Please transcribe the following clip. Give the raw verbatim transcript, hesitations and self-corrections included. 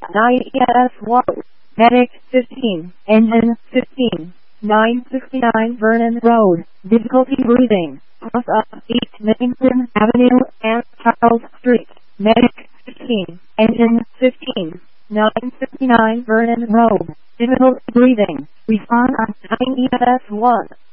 nine E S one, Medic fifteen, Engine fifteen, nine sixty-nine Vernon Road, difficulty breathing, cross up eight Millington Avenue and Charles Street, Medic fifteen, Engine fifteen, nine sixty-nine Vernon Road, difficulty breathing, respond on nine E S one.